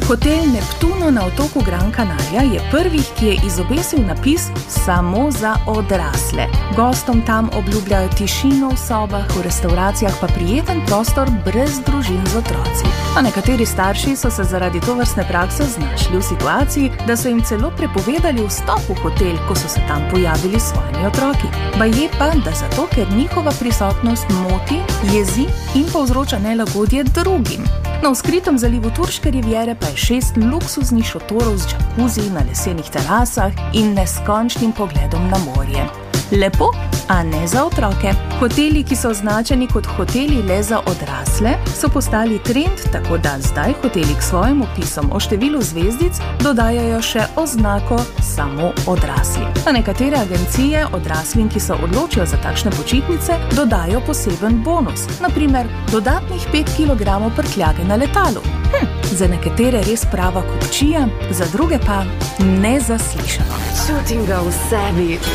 Hotel Neptuno na otoku Gran Canaria je prvih, ki je izobesil napis samo za odrasle. Gostom tam obljubljajo tišino v sobah, v restavracijah pa prijeten prostor brez družin z otroci. A nekateri starši so se zaradi tovrstne prakse znašli v situaciji, da so jim celo prepovedali vstop v hotel, ko so se tam pojavili s svojimi otroki. Baje pa, da zato, ker njihova prisotnost moti, jezi in povzroča nelagodje drugim. Na vzkritem zalivu Turške riviere pa je 6 luksuznih šotorov z džakuzi na lesenih terasah in neskončnim pogledom na morje. Lepo, a ne za otroke. Hoteli, ki so označeni kot hoteli le za odrasle, so postali trend, tako da zdaj hoteli k svojim opisom o številu zvezdic dodajajo še oznako samo odrasli. A nekatere agencije odraslim, ki se odločijo za takšne počitnice, dodajo poseben bonus, naprimer dodatnih 5 kg prtljage na letalu. Za nekatere res prava kupčija, za druge pa nezaslišano. Čutim ga v sebi.